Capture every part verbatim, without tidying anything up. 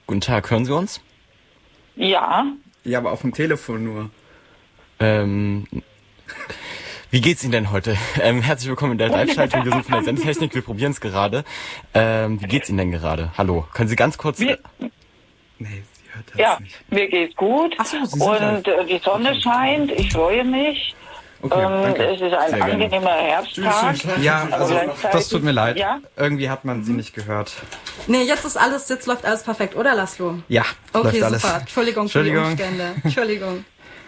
Guten Tag, hören Sie uns? Ja. Ja, aber auf dem Telefon nur. Ähm, wie geht's Ihnen denn heute? Ähm, herzlich willkommen in der Live-Schaltung. Wir sind von der Sendetechnik, wir probieren es gerade. Ähm, wie geht's Ihnen denn gerade? Hallo, können Sie ganz kurz... Mir, nee, sie hört das ja, nicht. mir geht's gut. Ach so, Sie sind und äh, die Sonne okay. scheint, ich freue mich. Okay, ähm, danke. Es ist ein Sehr gerne. angenehmer Herbsttag. Ja, also das tut mir leid. Ja? Irgendwie hat man sie nicht gehört. Nee, jetzt ist alles, jetzt läuft alles perfekt, oder Laszlo? Ja, okay, läuft alles. Super. Entschuldigung für die Umstände. Entschuldigung.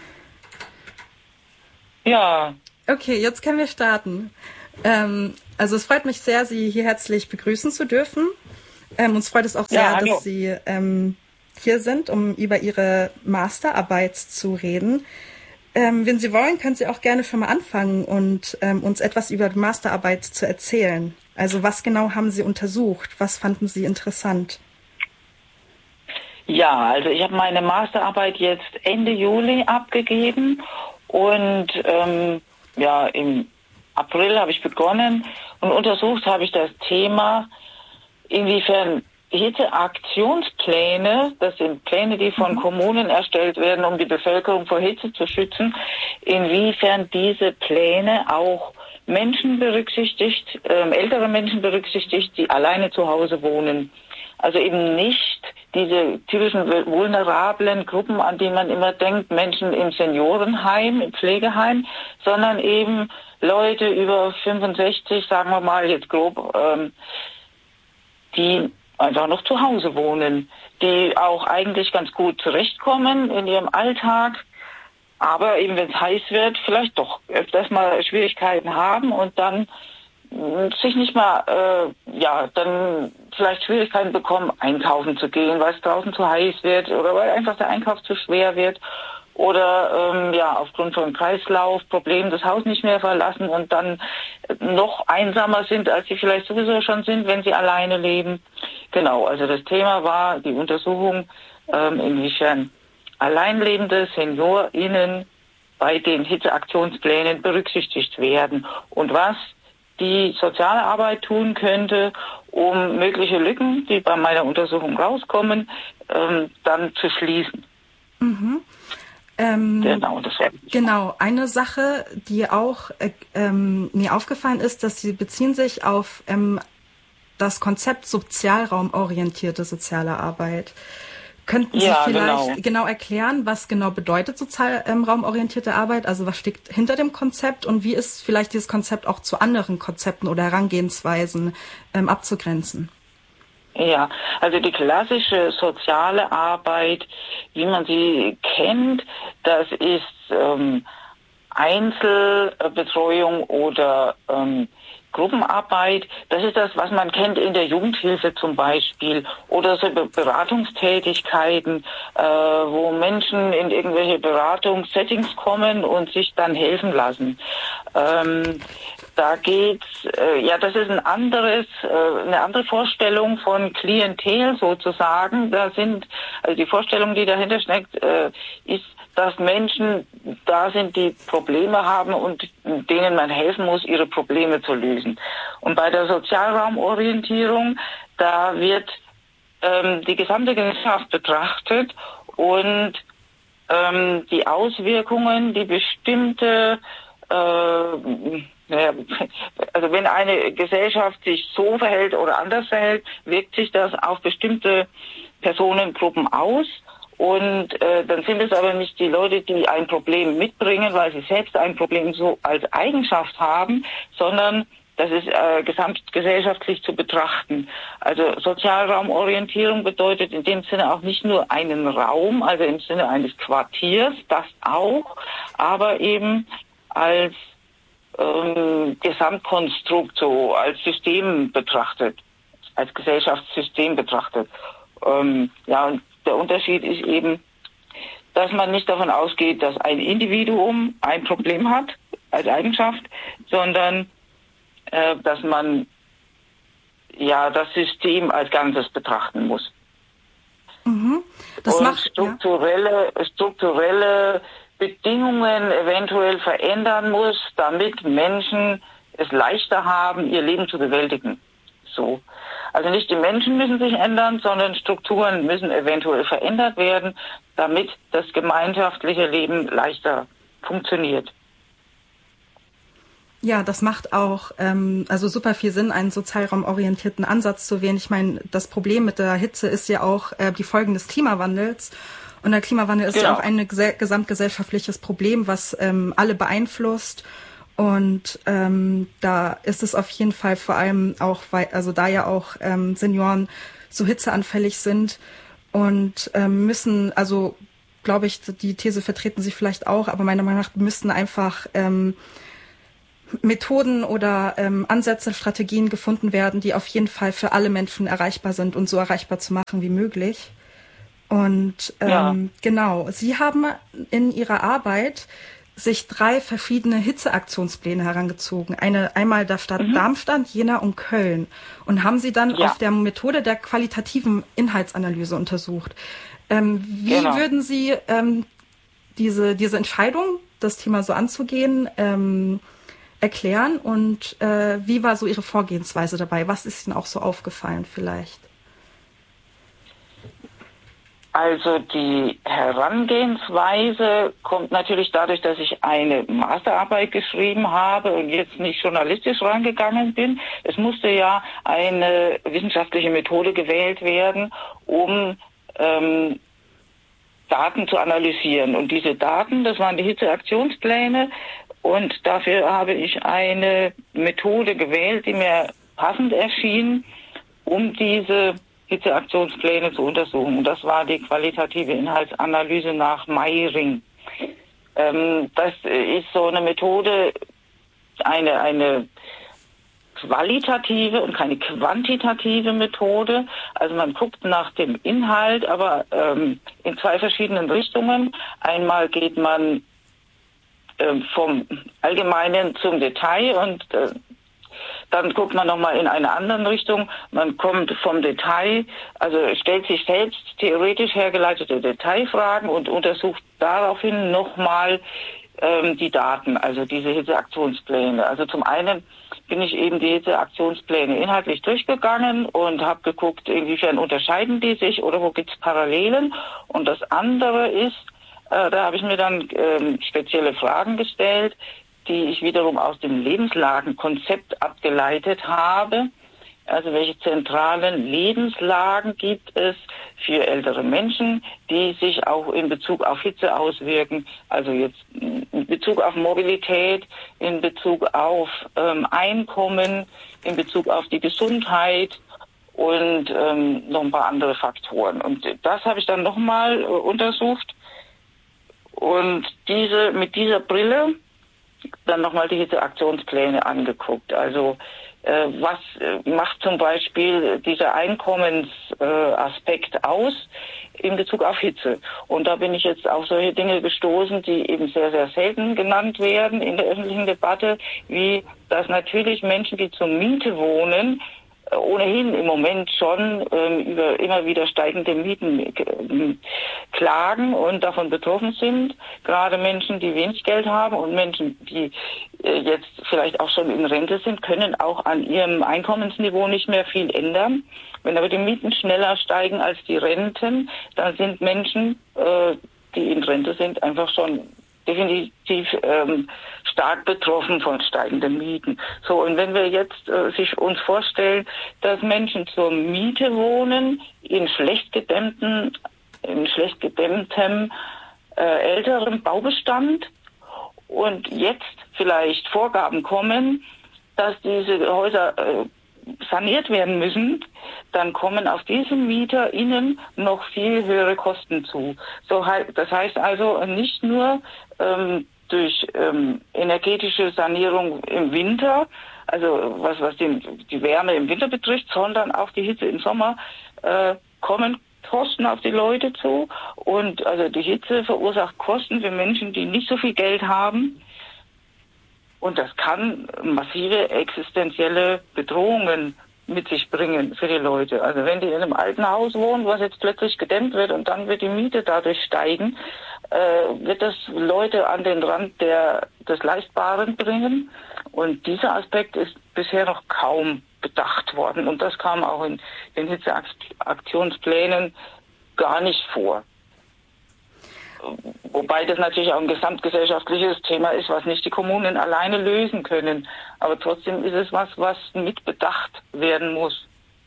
Ja. Okay, jetzt können wir starten. Ähm, also es freut mich sehr, Sie hier herzlich begrüßen zu dürfen. Ähm, uns freut es auch sehr, Ja, dass Sie ähm, hier sind, um über Ihre Masterarbeit zu reden. Ähm, wenn Sie wollen, können Sie auch gerne schon mal anfangen und ähm, uns etwas über die Masterarbeit zu erzählen. Also was genau haben Sie untersucht? Was fanden Sie interessant? Ja, also ich habe meine Masterarbeit jetzt Ende Juli abgegeben und ähm, ja, im April habe ich begonnen und untersucht habe ich das Thema, inwiefern Hitzeaktionspläne, das sind Pläne, die von mhm. Kommunen erstellt werden, um die Bevölkerung vor Hitze zu schützen, inwiefern diese Pläne auch Menschen berücksichtigt, äh, ältere Menschen berücksichtigt, die alleine zu Hause wohnen. Also eben nicht diese typischen vulnerablen Gruppen, an die man immer denkt, Menschen im Seniorenheim, im Pflegeheim, sondern eben Leute über fünfundsechzig, sagen wir mal jetzt grob, ähm, die einfach noch zu Hause wohnen, die auch eigentlich ganz gut zurechtkommen in ihrem Alltag, aber eben wenn es heiß wird, vielleicht doch öfters mal Schwierigkeiten haben und dann sich nicht mal, äh, ja, dann vielleicht Schwierigkeiten bekommen, einkaufen zu gehen, weil es draußen zu heiß wird oder weil einfach der Einkauf zu schwer wird oder ähm, ja aufgrund von Kreislaufproblemen das Haus nicht mehr verlassen und dann noch einsamer sind, als sie vielleicht sowieso schon sind, wenn sie alleine leben. Genau, also das Thema war die Untersuchung, ähm, inwiefern alleinlebende SeniorInnen bei den Hitzeaktionsplänen berücksichtigt werden und was die soziale Arbeit tun könnte, um mögliche Lücken, die bei meiner Untersuchung rauskommen, ähm, dann zu schließen. Mhm. Ähm, genau, das wäre genau, eine Sache, die auch äh, ähm, mir aufgefallen ist, dass Sie beziehen sich auf ähm, das Konzept sozialraumorientierte soziale Arbeit. Könnten Sie ja, vielleicht genau. genau erklären, was genau bedeutet sozialraumorientierte Arbeit? Also was steckt hinter dem Konzept und wie ist vielleicht dieses Konzept auch zu anderen Konzepten oder Herangehensweisen ähm, abzugrenzen? Ja, also die klassische soziale Arbeit, wie man sie kennt, das ist ähm, Einzelbetreuung oder ähm, Gruppenarbeit, das ist das, was man kennt in der Jugendhilfe zum Beispiel oder so Beratungstätigkeiten, äh, wo Menschen in irgendwelche Beratungssettings kommen und sich dann helfen lassen. Ähm, da geht's, äh, ja, das ist ein anderes, äh, eine andere Vorstellung von Klientel sozusagen. Da sind, also die Vorstellung, die dahinter steckt, äh, ist, dass Menschen da sind, die Probleme haben und denen man helfen muss, ihre Probleme zu lösen. Und bei der Sozialraumorientierung, da wird ähm, die gesamte Gesellschaft betrachtet und ähm, die Auswirkungen, die bestimmte, äh, naja, also wenn eine Gesellschaft sich so verhält oder anders verhält, wirkt sich das auf bestimmte Personengruppen aus. Und äh, dann sind es aber nicht die Leute, die ein Problem mitbringen, weil sie selbst ein Problem so als Eigenschaft haben, sondern das ist äh, gesamtgesellschaftlich zu betrachten. Also Sozialraumorientierung bedeutet in dem Sinne auch nicht nur einen Raum, also im Sinne eines Quartiers, das auch, aber eben als ähm, Gesamtkonstrukt, so als System betrachtet, als Gesellschaftssystem betrachtet. Ähm, ja, und der Unterschied ist eben, dass man nicht davon ausgeht, dass ein Individuum ein Problem hat als Eigenschaft, sondern äh, dass man ja das System als Ganzes betrachten muss. Mhm. Das und macht, strukturelle, ja. strukturelle Bedingungen eventuell verändern muss, damit Menschen es leichter haben, ihr Leben zu bewältigen. so. Also nicht die Menschen müssen sich ändern, sondern Strukturen müssen eventuell verändert werden, damit das gemeinschaftliche Leben leichter funktioniert. Ja, das macht auch ähm, also super viel Sinn, einen sozialraumorientierten Ansatz zu wählen. Ich meine, das Problem mit der Hitze ist ja auch äh, die Folgen des Klimawandels. Und der Klimawandel ist genau. ja auch ein ges- gesamtgesellschaftliches Problem, was ähm, alle beeinflusst. Und ähm, da ist es auf jeden Fall vor allem auch, weil, also da ja auch ähm, Senioren so hitzeanfällig sind und ähm, müssen, also glaube ich, die These vertreten Sie vielleicht auch, aber meiner Meinung nach müssten einfach ähm, Methoden oder ähm, Ansätze, Strategien gefunden werden, die auf jeden Fall für alle Menschen erreichbar sind und so erreichbar zu machen wie möglich. Und ähm, ja. genau, Sie haben in Ihrer Arbeit sich drei verschiedene Hitzeaktionspläne herangezogen. Eine einmal der Stadt mhm. Darmstadt, Jena und Köln. Und haben sie dann ja. auf der Methode der qualitativen Inhaltsanalyse untersucht. Ähm, wie genau. würden Sie ähm, diese, diese Entscheidung, das Thema so anzugehen, ähm, erklären? Und äh, wie war so Ihre Vorgehensweise dabei? Was ist Ihnen auch so aufgefallen vielleicht? Also die Herangehensweise kommt natürlich dadurch, dass ich eine Masterarbeit geschrieben habe und jetzt nicht journalistisch rangegangen bin. Es musste ja eine wissenschaftliche Methode gewählt werden, um ähm, Daten zu analysieren. Und diese Daten, das waren die Hitzeaktionspläne. Und dafür habe ich eine Methode gewählt, die mir passend erschien, um diese Hitzeaktionspläne zu untersuchen. Und das war die qualitative Inhaltsanalyse nach Meyring. Ähm, das ist so eine Methode, eine, eine qualitative und keine quantitative Methode. Also man guckt nach dem Inhalt, aber ähm, in zwei verschiedenen Richtungen. Einmal geht man ähm, vom Allgemeinen zum Detail und äh, dann guckt man nochmal in eine andere Richtung. Man kommt vom Detail, also stellt sich selbst theoretisch hergeleitete Detailfragen und untersucht daraufhin nochmal ähm, die Daten, also diese Hitzeaktionspläne. Also zum einen bin ich eben die Hitzeaktionspläne inhaltlich durchgegangen und habe geguckt, inwiefern unterscheiden die sich oder wo gibt es Parallelen. Und das andere ist, äh, da habe ich mir dann ähm, spezielle Fragen gestellt, die ich wiederum aus dem Lebenslagenkonzept abgeleitet habe. Also welche zentralen Lebenslagen gibt es für ältere Menschen, die sich auch in Bezug auf Hitze auswirken, also jetzt in Bezug auf Mobilität, in Bezug auf ähm, Einkommen, in Bezug auf die Gesundheit und ähm, noch ein paar andere Faktoren. Und das habe ich dann nochmal äh, untersucht und diese mit dieser Brille dann nochmal die Hitzeaktionspläne angeguckt. Also äh, was äh, macht zum Beispiel dieser Einkommensaspekt äh, aus in Bezug auf Hitze? Und da bin ich jetzt auf solche Dinge gestoßen, die eben sehr, sehr selten genannt werden in der öffentlichen Debatte, wie dass natürlich Menschen, die zur Miete wohnen, ohnehin im Moment schon ähm, über immer wieder steigende Mieten äh, klagen und davon betroffen sind. Gerade Menschen, die wenig Geld haben und Menschen, die äh, jetzt vielleicht auch schon in Rente sind, können auch an ihrem Einkommensniveau nicht mehr viel ändern. Wenn aber die Mieten schneller steigen als die Renten, dann sind Menschen, äh, die in Rente sind, einfach schon definitiv ähm, stark betroffen von steigenden Mieten. So, und wenn wir jetzt äh, sich uns vorstellen, dass Menschen zur Miete wohnen in schlecht gedämmten, in schlecht gedämmtem äh, älteren Baubestand und jetzt vielleicht Vorgaben kommen, dass diese Häuser äh, saniert werden müssen, dann kommen auf diese MieterInnen noch viel höhere Kosten zu. So, das heißt also nicht nur ähm, durch ähm, energetische Sanierung im Winter, also was was den, die Wärme im Winter betrifft, sondern auch die Hitze im Sommer, äh, kommen Kosten auf die Leute zu. Und also die Hitze verursacht Kosten für Menschen, die nicht so viel Geld haben. Und das kann massive existenzielle Bedrohungen mit sich bringen für die Leute. Also wenn die in einem alten Haus wohnen, was jetzt plötzlich gedämmt wird und dann wird die Miete dadurch steigen, äh, wird das Leute an den Rand der, des Leistbaren bringen. Und dieser Aspekt ist bisher noch kaum bedacht worden. Und das kam auch in den Hitzeaktionsplänen gar nicht vor. Wobei das natürlich auch ein gesamtgesellschaftliches Thema ist, was nicht die Kommunen alleine lösen können. Aber trotzdem ist es was, was mit bedacht werden muss.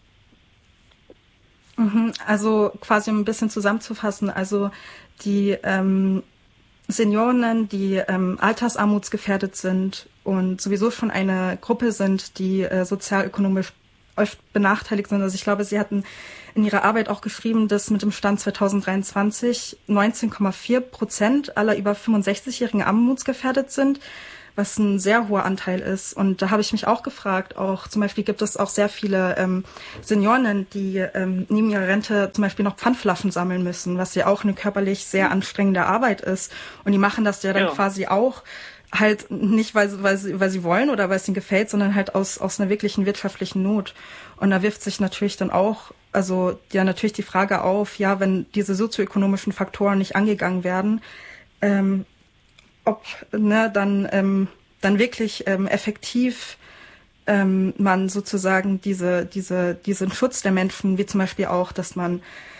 Also quasi um ein bisschen zusammenzufassen, also die ähm, Senioren, die ähm, altersarmutsgefährdet sind und sowieso schon eine Gruppe sind, die äh, sozialökonomisch oft benachteiligt sind. Also ich glaube, Sie hatten in Ihrer Arbeit auch geschrieben, dass mit dem Stand zwanzig dreiundzwanzig neunzehn Komma vier Prozent aller über fünfundsechzigjährigen armutsgefährdet sind, was ein sehr hoher Anteil ist. Und da habe ich mich auch gefragt, auch zum Beispiel gibt es auch sehr viele ähm, Senioren, die ähm, neben ihrer Rente zum Beispiel noch Pfandflaschen sammeln müssen, was ja auch eine körperlich sehr anstrengende Arbeit ist. Und die machen das ja dann ja. quasi auch halt nicht, weil sie, weil sie, weil sie wollen oder weil es ihnen gefällt, sondern halt aus, aus einer wirklichen wirtschaftlichen Not. Und da wirft sich natürlich dann auch, also ja natürlich die Frage auf, ja, wenn diese sozioökonomischen Faktoren nicht angegangen werden, ähm, ob ne, dann, ähm, dann wirklich ähm, effektiv ähm, man sozusagen diese, diese, diesen Schutz der Menschen, wie zum Beispiel auch, dass man,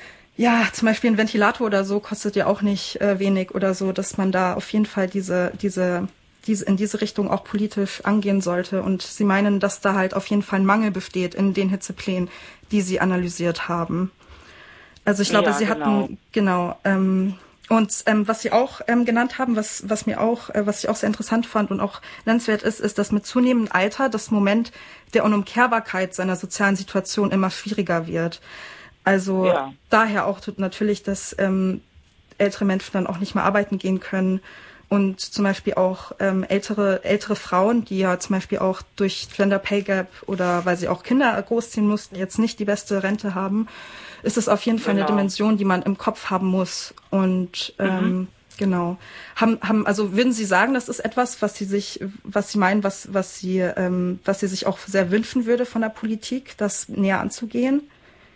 ja, zum Beispiel ein Ventilator oder so kostet ja auch nicht äh, wenig oder so, dass man da auf jeden Fall diese, diese, diese, in diese Richtung auch politisch angehen sollte. Und Sie meinen, dass da halt auf jeden Fall ein Mangel besteht in den Hitzeplänen, die Sie analysiert haben. Also ich glaube, ja, Sie genau. hatten, genau, ähm, Und ähm, was Sie auch ähm, genannt haben, was was mir auch äh, was ich auch sehr interessant fand und auch nennenswert ist, ist, dass mit zunehmendem Alter das Moment der Unumkehrbarkeit seiner sozialen Situation immer schwieriger wird. Also ja. daher auch natürlich, dass ähm, ältere Menschen dann auch nicht mehr arbeiten gehen können und zum Beispiel auch ähm, ältere ältere Frauen, die ja zum Beispiel auch durch Gender Pay Gap oder weil sie auch Kinder großziehen mussten, jetzt nicht die beste Rente haben. Ist es auf jeden Fall genau. eine Dimension, die man im Kopf haben muss. Und ähm, mhm. genau. Haben, haben, also würden Sie sagen, das ist etwas, was Sie sich, was Sie meinen, was, was Sie, ähm, was Sie sich auch sehr wünschen würde von der Politik, das näher anzugehen?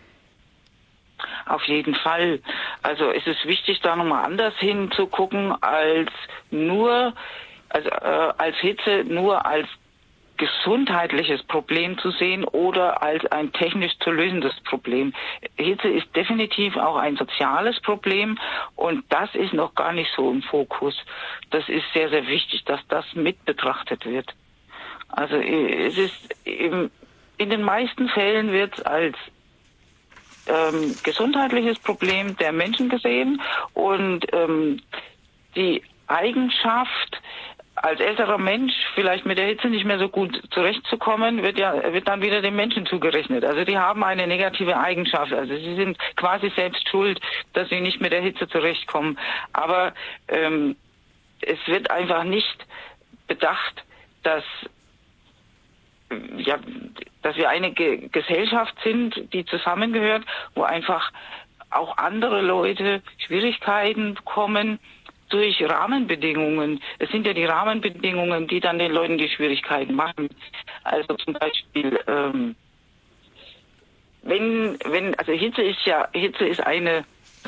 Auf jeden Fall. Also es ist wichtig, da nochmal anders hinzugucken, als nur, also äh, als Hitze nur als gesundheitliches Problem zu sehen oder als ein technisch zu lösendes Problem. Hitze ist definitiv auch ein soziales Problem und das ist noch gar nicht so im Fokus. Das ist sehr, sehr wichtig, dass das mit betrachtet wird. Also es ist im, in den meisten Fällen wird es als ähm, gesundheitliches Problem der Menschen gesehen und ähm, die Eigenschaft, als älterer Mensch vielleicht mit der Hitze nicht mehr so gut zurechtzukommen, wird ja wird dann wieder den Menschen zugerechnet. Also die haben eine negative Eigenschaft. Also sie sind quasi selbst schuld, dass sie nicht mit der Hitze zurechtkommen. Aber ähm, es wird einfach nicht bedacht, dass ja, dass wir eine Ge- Gesellschaft sind, die zusammengehört, wo einfach auch andere Leute Schwierigkeiten bekommen durch Rahmenbedingungen. Es sind ja die Rahmenbedingungen, die dann den Leuten die Schwierigkeiten machen. Also zum Beispiel, ähm, wenn, wenn, also Hitze ist ja, Hitze ist eine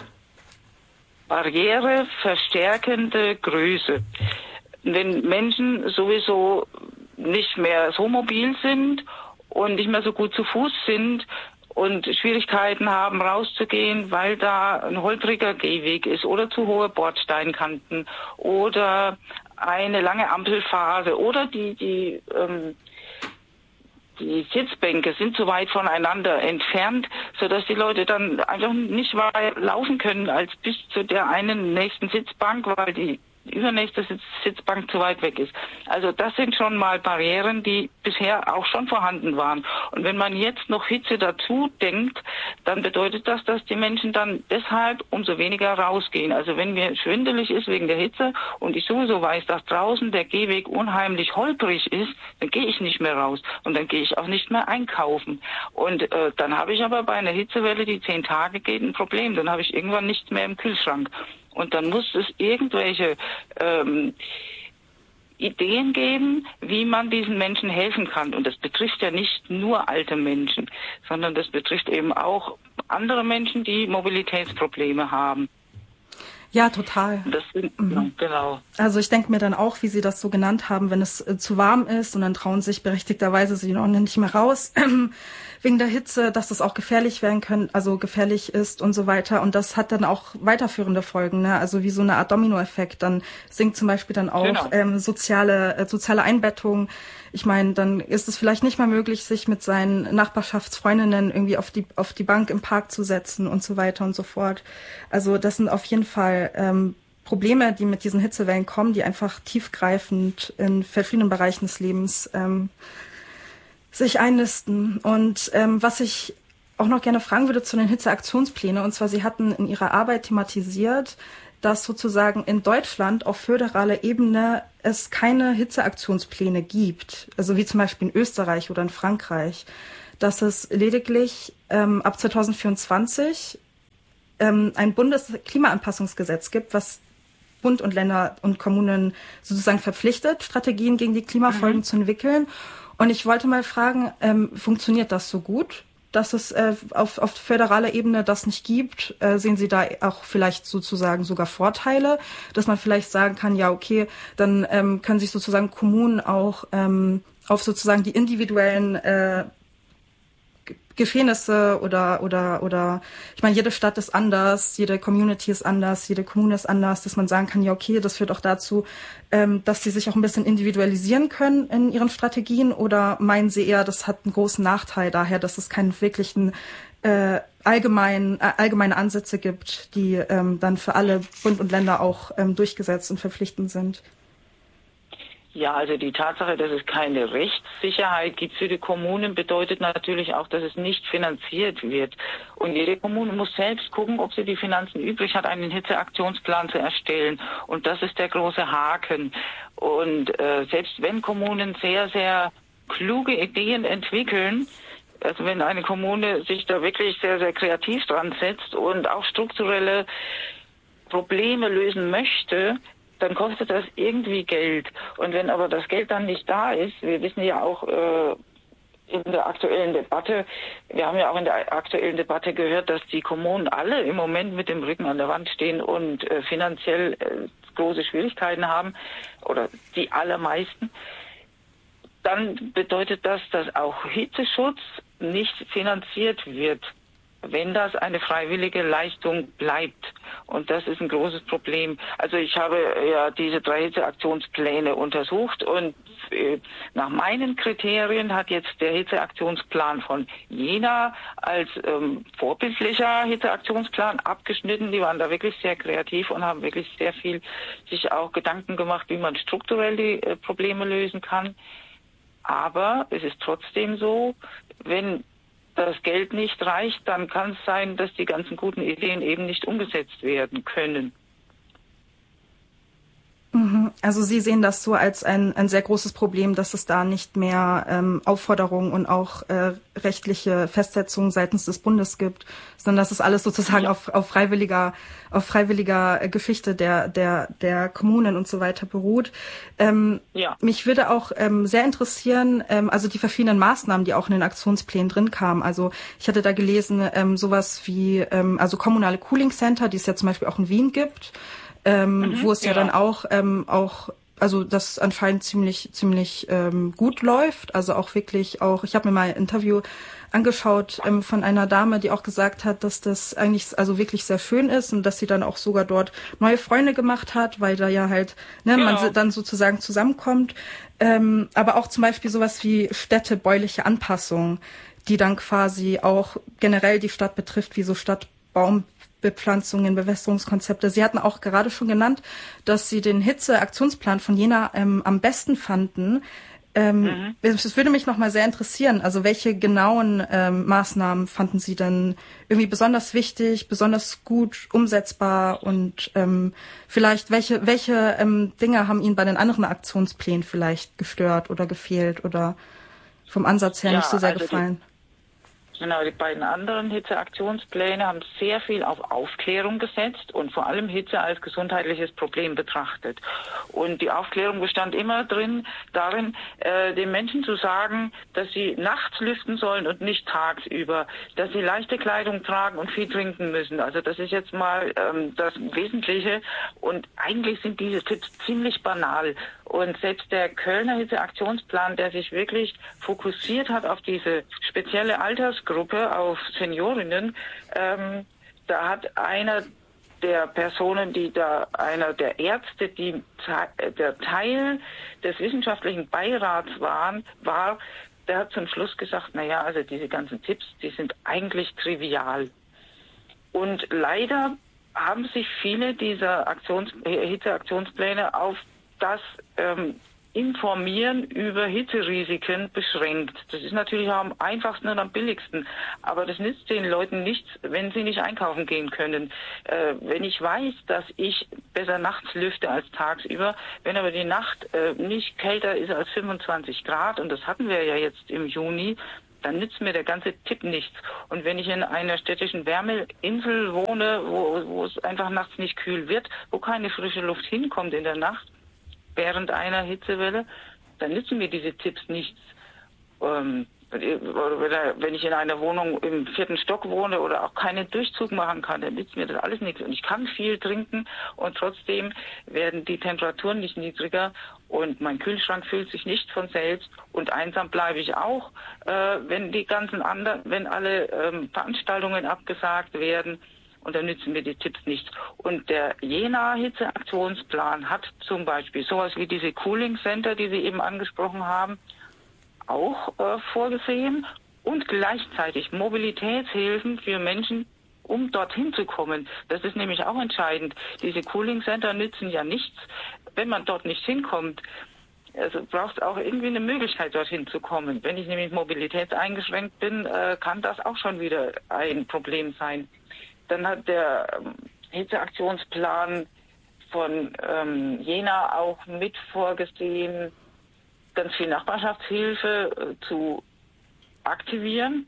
barriereverstärkende Größe. Wenn Menschen sowieso nicht mehr so mobil sind und nicht mehr so gut zu Fuß sind und Schwierigkeiten haben, rauszugehen, weil da ein holpriger Gehweg ist oder zu hohe Bordsteinkanten oder eine lange Ampelphase oder die die ähm, die Sitzbänke sind zu weit voneinander entfernt, sodass die Leute dann einfach nicht weit laufen können als bis zu der einen nächsten Sitzbank, weil die übernächste Sitz, Sitzbank zu weit weg ist. Also das sind schon mal Barrieren, die bisher auch schon vorhanden waren. Und wenn man jetzt noch Hitze dazu denkt, dann bedeutet das, dass die Menschen dann deshalb umso weniger rausgehen. Also wenn mir schwindelig ist wegen der Hitze und ich sowieso weiß, dass draußen der Gehweg unheimlich holprig ist, dann gehe ich nicht mehr raus und dann gehe ich auch nicht mehr einkaufen. Und äh, dann habe ich aber bei einer Hitzewelle, die zehn Tage geht, ein Problem. Dann habe ich irgendwann nichts mehr im Kühlschrank. Und dann muss es irgendwelche ähm, Ideen geben, wie man diesen Menschen helfen kann. Und das betrifft ja nicht nur alte Menschen, sondern das betrifft eben auch andere Menschen, die Mobilitätsprobleme haben. Ja, total. Das sind, mhm. Genau. Also ich denke mir dann auch, wie Sie das so genannt haben, wenn es äh, zu warm ist und dann trauen sich berechtigterweise sie noch nicht mehr raus wegen der Hitze, dass das auch gefährlich werden können, also gefährlich ist und so weiter. Und das hat dann auch weiterführende Folgen, ne? Also wie so eine Art Dominoeffekt. Dann sinkt zum Beispiel dann auch genau. ähm, soziale äh, soziale Einbettung. Ich meine, dann ist es vielleicht nicht mehr möglich, sich mit seinen Nachbarschaftsfreundinnen irgendwie auf die auf die Bank im Park zu setzen und so weiter und so fort. Also das sind auf jeden Fall ähm, Probleme, die mit diesen Hitzewellen kommen, die einfach tiefgreifend in verschiedenen Bereichen des Lebens ähm, sich einnisten. Und ähm, was ich auch noch gerne fragen würde zu den Hitzeaktionsplänen, und zwar Sie hatten in Ihrer Arbeit thematisiert, dass sozusagen in Deutschland auf föderaler Ebene es keine Hitzeaktionspläne gibt, also wie zum Beispiel in Österreich oder in Frankreich, dass es lediglich ähm, ab zwanzig vierundzwanzig ähm, ein Bundesklimaanpassungsgesetz gibt, was Bund und Länder und Kommunen sozusagen verpflichtet, Strategien gegen die Klimafolgen mhm. zu entwickeln. Und ich wollte mal fragen, ähm, funktioniert das so gut, dass es äh, auf, auf föderaler Ebene das nicht gibt? Äh, sehen Sie da auch vielleicht sozusagen sogar Vorteile, dass man vielleicht sagen kann, ja, okay, dann ähm, können sich sozusagen Kommunen auch ähm, auf sozusagen die individuellen äh, Geschehnisse oder oder oder ich meine, jede Stadt ist anders, jede Community ist anders, jede Kommune ist anders, dass man sagen kann, ja okay, das führt auch dazu, ähm, dass sie sich auch ein bisschen individualisieren können in ihren Strategien, oder meinen Sie eher, das hat einen großen Nachteil daher, dass es keinen wirklichen äh, allgemein, äh, allgemeine Ansätze gibt, die ähm, dann für alle Bund und Länder auch ähm, durchgesetzt und verpflichtend sind? Ja, also die Tatsache, dass es keine Rechtssicherheit gibt für die Kommunen, bedeutet natürlich auch, dass es nicht finanziert wird. Und jede Kommune muss selbst gucken, ob sie die Finanzen übrig hat, einen Hitzeaktionsplan zu erstellen. Und das ist der große Haken. Und äh, selbst wenn Kommunen sehr, sehr kluge Ideen entwickeln, also wenn eine Kommune sich da wirklich sehr, sehr kreativ dran setzt und auch strukturelle Probleme lösen möchte, dann kostet das irgendwie Geld. Und wenn aber das Geld dann nicht da ist, wir wissen ja auch äh, in der aktuellen Debatte, wir haben ja auch in der aktuellen Debatte gehört, dass die Kommunen alle im Moment mit dem Rücken an der Wand stehen und äh, finanziell äh, große Schwierigkeiten haben, oder die allermeisten, dann bedeutet das, dass auch Hitzeschutz nicht finanziert wird, wenn das eine freiwillige Leistung bleibt. Und das ist ein großes Problem. Also ich habe ja diese drei Hitzeaktionspläne untersucht und äh, nach meinen Kriterien hat jetzt der Hitzeaktionsplan von Jena als ähm, vorbildlicher Hitzeaktionsplan abgeschnitten. Die waren da wirklich sehr kreativ und haben wirklich sehr viel sich auch Gedanken gemacht, wie man strukturell die äh, Probleme lösen kann. Aber es ist trotzdem so, wenn das Geld nicht reicht, dann kann es sein, dass die ganzen guten Ideen eben nicht umgesetzt werden können. Also Sie sehen das so als ein, ein sehr großes Problem, dass es da nicht mehr ähm, Aufforderungen und auch äh, rechtliche Festsetzungen seitens des Bundes gibt, sondern dass es alles sozusagen ja. auf, auf freiwilliger auf freiwilliger Geschichte der der der Kommunen und so weiter beruht. Ähm, ja. Mich würde auch ähm, sehr interessieren, ähm, also die verschiedenen Maßnahmen, die auch in den Aktionsplänen drin kamen. Also ich hatte da gelesen, ähm, sowas wie ähm, also kommunale Cooling Center, die es ja zum Beispiel auch in Wien gibt. Ähm, mhm, wo es ja, ja dann auch ähm, auch also das anscheinend ziemlich ziemlich ähm, gut läuft, also auch wirklich auch ich habe mir mal ein Interview angeschaut ähm, von einer Dame, die auch gesagt hat, dass das eigentlich also wirklich sehr schön ist und dass sie dann auch sogar dort neue Freunde gemacht hat, weil da ja halt ne genau. man dann sozusagen zusammenkommt, ähm, aber auch zum Beispiel sowas wie städtebauliche Anpassung, die dann quasi auch generell die Stadt betrifft, wie so Stadtbaum Bepflanzungen, Bewässerungskonzepte. Sie hatten auch gerade schon genannt, dass Sie den Hitzeaktionsplan von Jena ähm, am besten fanden. Ähm, mhm. Es würde mich noch mal sehr interessieren, also welche genauen ähm, Maßnahmen fanden Sie denn irgendwie besonders wichtig, besonders gut umsetzbar und ähm, vielleicht welche welche ähm, Dinge haben Ihnen bei den anderen Aktionsplänen vielleicht gestört oder gefehlt oder vom Ansatz her ja, nicht so sehr also gefallen? Die Genau, die beiden anderen Hitzeaktionspläne haben sehr viel auf Aufklärung gesetzt und vor allem Hitze als gesundheitliches Problem betrachtet. Und die Aufklärung bestand immer drin, darin, äh, den Menschen zu sagen, dass sie nachts lüften sollen und nicht tagsüber, dass sie leichte Kleidung tragen und viel trinken müssen. Also das ist jetzt mal ähm, das Wesentliche. Und eigentlich sind diese Tipps ziemlich banal. Und selbst der Kölner Hitzeaktionsplan, der sich wirklich fokussiert hat auf diese spezielle Altersgruppe, auf Seniorinnen, ähm, da hat einer der Personen, die da, einer der Ärzte, die der Teil des wissenschaftlichen Beirats waren, war, der hat zum Schluss gesagt, na ja, also diese ganzen Tipps, die sind eigentlich trivial. Und leider haben sich viele dieser Aktions, Hitzeaktionspläne auf das ähm, Informieren über Hitterisiken beschränkt. Das ist natürlich am einfachsten und am billigsten, aber das nützt den Leuten nichts, wenn sie nicht einkaufen gehen können. Äh, wenn ich weiß, dass ich besser nachts lüfte als tagsüber, wenn aber die Nacht äh, nicht kälter ist als fünfundzwanzig Grad, und das hatten wir ja jetzt im Juni, dann nützt mir der ganze Tipp nichts. Und wenn ich in einer städtischen Wärmeinsel wohne, wo, wo es einfach nachts nicht kühl wird, wo keine frische Luft hinkommt in der Nacht, während einer Hitzewelle, dann nützen mir diese Tipps nichts. Ähm, wenn ich in einer Wohnung im vierten Stock wohne oder auch keinen Durchzug machen kann, dann nützt mir das alles nichts. Und ich kann viel trinken und trotzdem werden die Temperaturen nicht niedriger und mein Kühlschrank füllt sich nicht von selbst und einsam bleibe ich auch, äh, wenn die ganzen anderen, wenn alle ähm, Veranstaltungen abgesagt werden. Und dann nützen mir die Tipps nichts. Und der Jenaer Hitzeaktionsplan hat zum Beispiel sowas wie diese Cooling Center, die Sie eben angesprochen haben, auch äh, vorgesehen und gleichzeitig Mobilitätshilfen für Menschen, um dorthin zu kommen. Das ist nämlich auch entscheidend. Diese Cooling Center nützen ja nichts, wenn man dort nicht hinkommt. Also braucht es auch irgendwie eine Möglichkeit, dorthin zu kommen. Wenn ich nämlich mobilitätseingeschränkt bin, äh, kann das auch schon wieder ein Problem sein. Dann hat der ähm, Hitzeaktionsplan von ähm, Jena auch mit vorgesehen, ganz viel Nachbarschaftshilfe äh, zu aktivieren,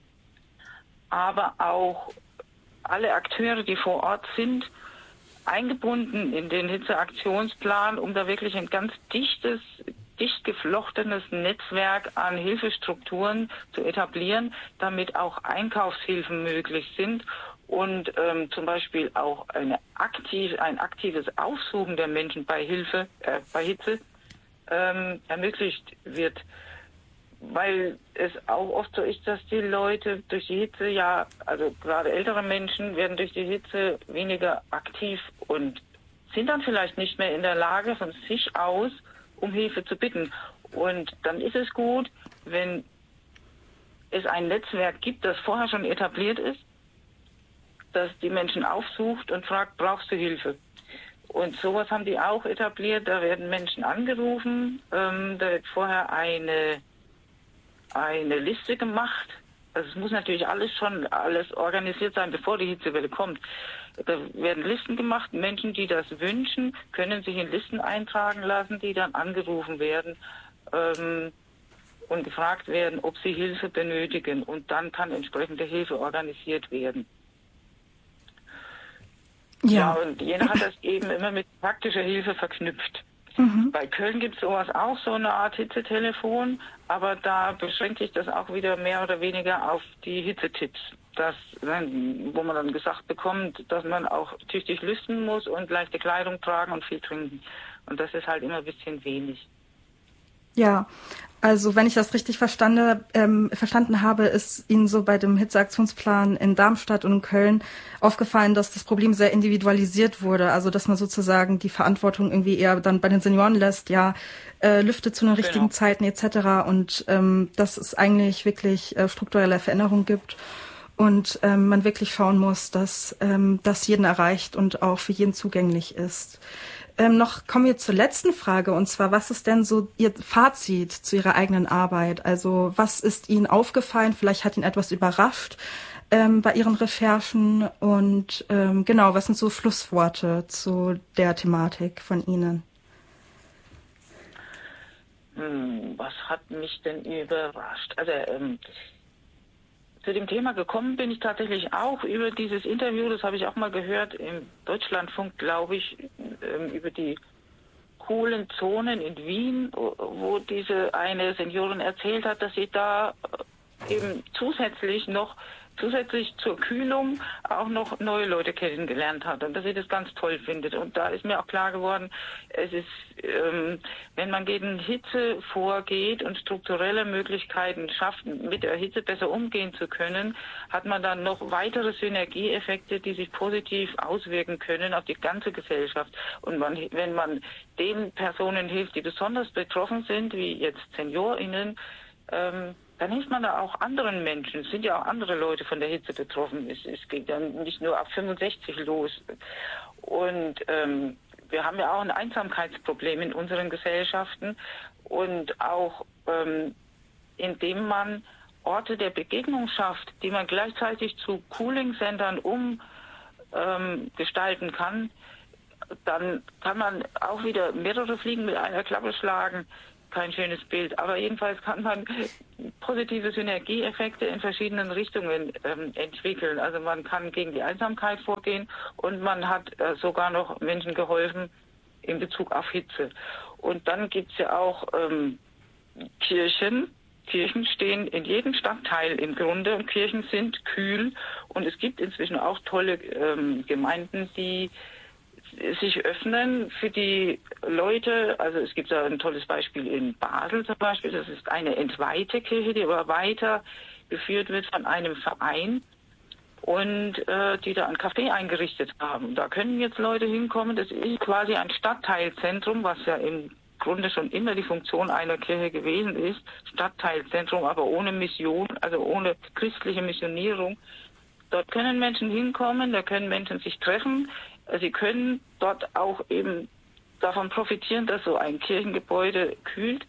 aber auch alle Akteure, die vor Ort sind, eingebunden in den Hitzeaktionsplan, um da wirklich ein ganz dichtes, dicht geflochtenes Netzwerk an Hilfestrukturen zu etablieren, damit auch Einkaufshilfen möglich sind und ähm, zum Beispiel auch eine aktiv, ein aktives Aufsuchen der Menschen bei Hilfe, äh, bei Hitze ähm, ermöglicht wird. Weil es auch oft so ist, dass die Leute durch die Hitze, ja, also gerade ältere Menschen werden durch die Hitze weniger aktiv und sind dann vielleicht nicht mehr in der Lage, von sich aus um Hilfe zu bitten. Und dann ist es gut, wenn es ein Netzwerk gibt, das vorher schon etabliert ist, das die Menschen aufsucht und fragt, brauchst du Hilfe? Und sowas haben die auch etabliert. Da werden Menschen angerufen, ähm, da wird vorher eine eine Liste gemacht. Also es muss natürlich alles schon alles organisiert sein, bevor die Hitzewelle kommt. Da werden Listen gemacht. Menschen, die das wünschen, können sich in Listen eintragen lassen, die dann angerufen werden ähm, und gefragt werden, ob sie Hilfe benötigen. Und dann kann entsprechende Hilfe organisiert werden. Ja, ja und Jena hat das eben immer mit praktischer Hilfe verknüpft. Mhm. Bei Köln gibt es sowas auch, so eine Art Hitzetelefon, aber da beschränkt sich das auch wieder mehr oder weniger auf die Hitzetipps, das, wo man dann gesagt bekommt, dass man auch tüchtig lüften muss und leichte Kleidung tragen und viel trinken. Und das ist halt immer ein bisschen wenig. Ja, also wenn ich das richtig verstande, ähm, verstanden habe, ist Ihnen so bei dem Hitzeaktionsplan in Darmstadt und in Köln aufgefallen, dass das Problem sehr individualisiert wurde. Also dass man sozusagen die Verantwortung irgendwie eher dann bei den Senioren lässt, ja, äh, Lüfte zu den richtigen genau. Zeiten et cetera. Und ähm, dass es eigentlich wirklich äh, strukturelle Veränderungen gibt und ähm, man wirklich schauen muss, dass ähm, das jeden erreicht und auch für jeden zugänglich ist. Ähm, noch kommen wir zur letzten Frage, und zwar, was ist denn so Ihr Fazit zu Ihrer eigenen Arbeit? Also was ist Ihnen aufgefallen? Vielleicht hat Ihnen etwas überrascht ähm, bei Ihren Recherchen und ähm, genau, was sind so Schlussworte zu der Thematik von Ihnen? Hm, was hat mich denn überrascht? Also ähm, zu dem Thema gekommen bin ich tatsächlich auch über dieses Interview, das habe ich auch mal gehört im Deutschlandfunk, glaube ich, über die coolen Zonen in Wien, wo diese eine Seniorin erzählt hat, dass sie da eben zusätzlich noch zusätzlich zur Kühlung auch noch neue Leute kennengelernt hat und dass sie das ganz toll findet. Und da ist mir auch klar geworden, es ist, ähm, wenn man gegen Hitze vorgeht und strukturelle Möglichkeiten schafft, mit der Hitze besser umgehen zu können, hat man dann noch weitere Synergieeffekte, die sich positiv auswirken können auf die ganze Gesellschaft. Und man, wenn man den Personen hilft, die besonders betroffen sind, wie jetzt SeniorInnen, ähm, dann hilft man da auch anderen Menschen. Es sind ja auch andere Leute von der Hitze betroffen. Es, es geht dann nicht nur ab fünfundsechzig los. Und ähm, wir haben ja auch ein Einsamkeitsproblem in unseren Gesellschaften. Und auch ähm, indem man Orte der Begegnung schafft, die man gleichzeitig zu Cooling-Centern umgestalten ähm, kann, dann kann man auch wieder mehrere Fliegen mit einer Klappe schlagen. Kein schönes Bild, aber jedenfalls kann man positive Synergieeffekte in verschiedenen Richtungen ähm, entwickeln. Also man kann gegen die Einsamkeit vorgehen und man hat äh, sogar noch Menschen geholfen in Bezug auf Hitze. Und dann gibt's ja auch ähm, Kirchen. Kirchen stehen in jedem Stadtteil im Grunde und Kirchen sind kühl. Und es gibt inzwischen auch tolle ähm, Gemeinden, die sich öffnen für die Leute. Also es gibt da ein tolles Beispiel in Basel zum Beispiel. Das ist eine entweihte Kirche, die aber weiter geführt wird von einem Verein und äh, die da ein Café eingerichtet haben. Da können jetzt Leute hinkommen. Das ist quasi ein Stadtteilzentrum, was ja im Grunde schon immer die Funktion einer Kirche gewesen ist. Stadtteilzentrum, aber ohne Mission, also ohne christliche Missionierung. Dort können Menschen hinkommen, da können Menschen sich treffen. Sie können dort auch eben davon profitieren, dass so ein Kirchengebäude kühlt.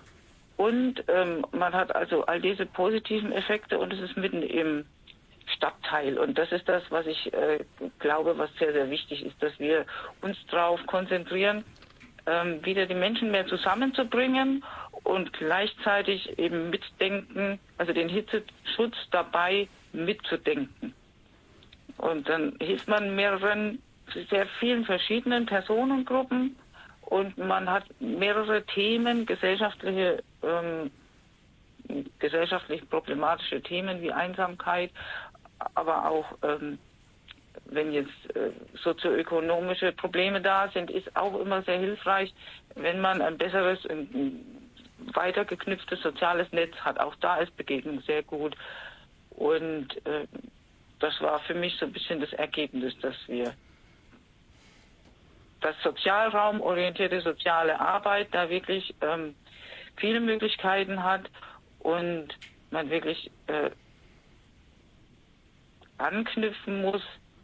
Und ähm, man hat also all diese positiven Effekte und es ist mitten im Stadtteil. Und das ist das, was ich äh, glaube, was sehr, sehr wichtig ist, dass wir uns darauf konzentrieren, ähm, wieder die Menschen mehr zusammenzubringen und gleichzeitig eben mitdenken, also den Hitzeschutz dabei mitzudenken. Und dann hilft man mehreren, sehr vielen verschiedenen Personengruppen und man hat mehrere Themen, gesellschaftliche, ähm, gesellschaftlich problematische Themen wie Einsamkeit, aber auch, ähm, wenn jetzt äh, sozioökonomische Probleme da sind, ist auch immer sehr hilfreich, wenn man ein besseres, ein weiter geknüpftes soziales Netz hat. Auch da ist Begegnung sehr gut. Und äh, das war für mich so ein bisschen das Ergebnis, dass wir das sozialraumorientierte soziale Arbeit da wirklich ähm, viele Möglichkeiten hat und man wirklich äh, anknüpfen muss,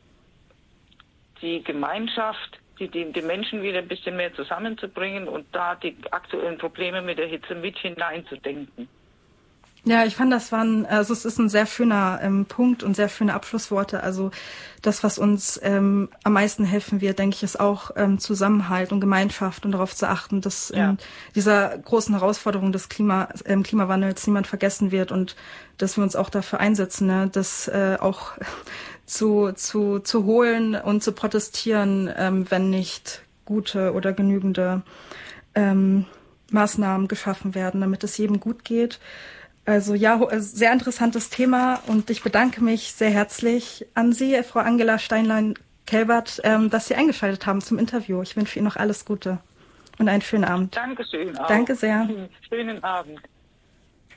die Gemeinschaft, die, die, die Menschen wieder ein bisschen mehr zusammenzubringen und da die aktuellen Probleme mit der Hitze mit hineinzudenken. Ja, ich fand, das waren, also es ist ein sehr schöner ähm, Punkt und sehr schöne Abschlussworte. Also das, was uns ähm, am meisten helfen wird, denke ich, ist auch ähm, Zusammenhalt und Gemeinschaft und darauf zu achten, dass ja. in dieser großen Herausforderung des Klima, ähm, Klimawandels niemand vergessen wird und dass wir uns auch dafür einsetzen, ne, das äh, auch zu zu zu holen und zu protestieren, ähm, wenn nicht gute oder genügende ähm, Maßnahmen geschaffen werden, damit es jedem gut geht. Also ja, sehr interessantes Thema und ich bedanke mich sehr herzlich an Sie, Frau Angela Steinlein-Kelbert, ähm, dass Sie eingeschaltet haben zum Interview. Ich wünsche Ihnen noch alles Gute und einen schönen Abend. Dankeschön auch. Danke sehr. Schönen Abend.